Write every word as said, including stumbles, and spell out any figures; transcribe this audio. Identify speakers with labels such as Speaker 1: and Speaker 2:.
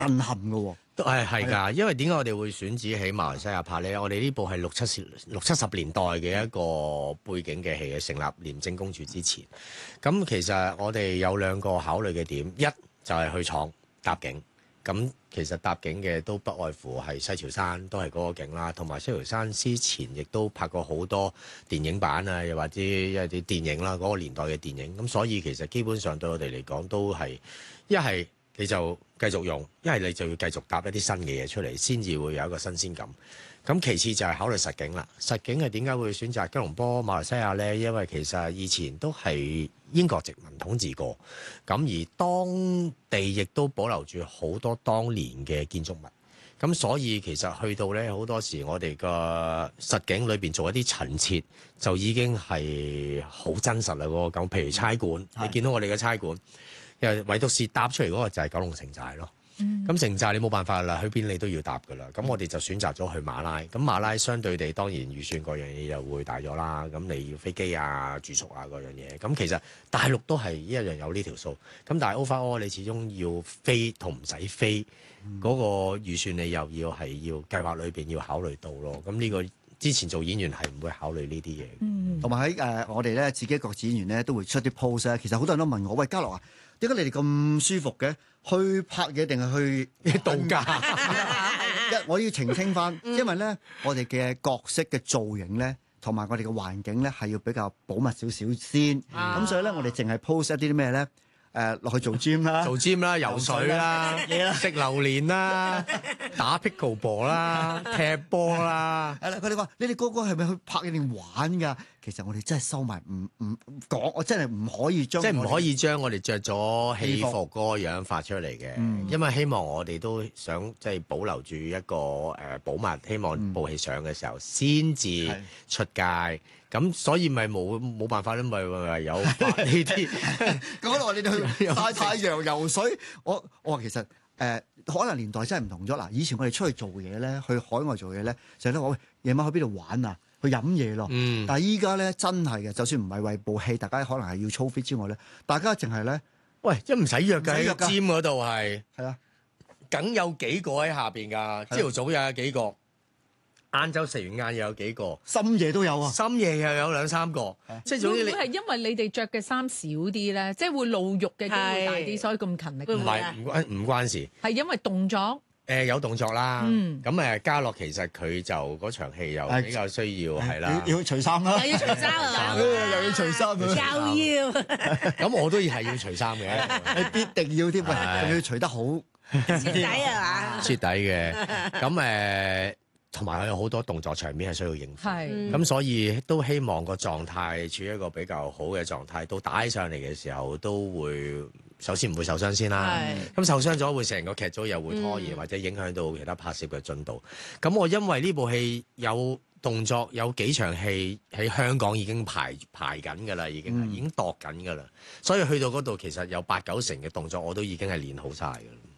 Speaker 1: 震撼嘅喎。
Speaker 2: 都係係㗎，因為點解我哋會選址喺馬來西亞拍咧？我哋呢部係六七十六七十年代嘅一個背景嘅戲，成立廉政公署之前。咁其實我哋有兩個考慮嘅點，一就係去廠搭景。咁其實搭景嘅都不外乎係西樵山，都係嗰個景啦。同埋西樵山之前亦都拍過好多電影版啊，又或者一啲電影啦，嗰、那個年代嘅電影。咁所以其實基本上對我哋嚟講都係一係你就繼續用，一係你就要繼續搭一啲新嘅嘢出嚟，先至會有一個新鮮感。咁其次就係考慮實景啦。實景係點解會選擇吉隆坡、馬來西亞呢？因為其實以前都係英國殖民統治過，咁而當地亦都保留住好多當年嘅建築物。咁所以其實去到呢，好多時我哋個實景裏邊做一啲陳設，就已經係好真實啦。嗰個咁，譬如差館，你見到我哋嘅差館，因為唯獨是搭出嚟嗰個就係九龍城寨咯。咁城寨你冇辦法啦，去邊你都要搭噶啦。咁我哋就選擇咗去馬拉。咁馬拉相對地當然預算嗰樣嘢又會大咗啦。咁你要飛機啊、住宿啊嗰樣嘢。咁其實大陸都係一樣有呢條數。咁但係 overall 你始終要飛同唔使飛嗰、嗯、個預算，你又要係要計劃裏邊要考慮到咯。咁呢個之前做演員係唔會考慮呢啲嘢。
Speaker 1: 同埋喺誒我哋咧自己各自演員咧都會出啲 post 咧。其實好多人都問我：喂，嘉樂啊，點解你哋咁舒服嘅？去拍嘢定係去度假？一我要澄清翻，因為咧我哋嘅角色嘅造型咧，同埋我哋嘅環境咧係要比較保密少少先。咁、啊、所以咧，我哋淨係 post 一啲啲咩咧？誒落去做 gym 啦，
Speaker 2: 做 gym 啦，游水啦，食榴蓮啦，打 pickleball 啦，踢波啦。
Speaker 1: 係啦，佢哋話：你哋個個係咪去拍嘢定玩㗎？其實我哋真係收埋，唔唔講，我真係唔可以將，
Speaker 2: 即係唔可以將我哋着咗戲服嗰個樣發出嚟嘅，嗯、因為希望我哋都想即係保留住一個誒、呃、保密，希望部戲上嘅時候先至出街。咁、嗯、所以咪冇冇辦法咧，咪咪有呢啲。
Speaker 1: 咁我話你哋去曬太陽、游水，我我話其實誒、呃、可能年代真係唔同咗。嗱，以前我哋出去做嘢咧，去海外做嘢咧，成日都話喂，夜晚去邊度玩啊？去飲嘢咯。嗯、但係依家咧真係嘅，就算唔係為部戲，大家可能係要操 fit 之外咧，大家淨係咧，
Speaker 2: 喂，即係唔使約㗎，喺個 gym 嗰度係
Speaker 1: 係啊，
Speaker 2: 梗有幾個喺下邊㗎，朝頭早又有幾個。晏晝食完晏又有幾個，
Speaker 1: 深夜都有啊，
Speaker 2: 深夜又有兩三個，
Speaker 3: 啊、
Speaker 2: 即係總之你
Speaker 3: 會唔會係因為你哋着嘅衫少啲咧，即係會露肉嘅機會大啲，所以咁勤力？
Speaker 2: 唔係唔關唔關事，
Speaker 3: 係因為動作。誒、
Speaker 2: 呃、有動作啦，咁誒、嗯、嘉樂其實佢就嗰場戲又比較需要係啦，
Speaker 1: 要除衫啦，
Speaker 4: 又要除衫啊，
Speaker 1: 又要除衫，
Speaker 4: 又要，
Speaker 2: 咁我都係要除衫嘅，
Speaker 1: 你必定要添，喂，仲要除得好
Speaker 4: 徹底啊嘛，
Speaker 2: 徹底嘅，咁誒。同埋有好多動作場面係需要應付，咁是所以都希望個狀態處於一個比較好嘅狀態，到打起上嚟嘅時候都會首先唔會受傷先啦。咁是受傷咗會成個劇組又會拖延、嗯、或者影響到其他拍攝嘅進度。咁我因為呢部戲有動作，有幾場戲喺香港已經排排緊㗎啦，已經、嗯、已經度緊㗎啦，所以去到嗰度其實有八九成嘅動作我都已經係練好晒㗎啦。